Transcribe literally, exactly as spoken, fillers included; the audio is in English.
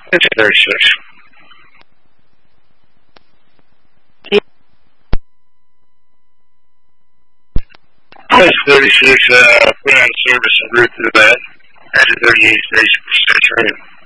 It's thirty-six. It's thirty-six, uh, put out of service and route to the bed. After thirty-eight stations percent training.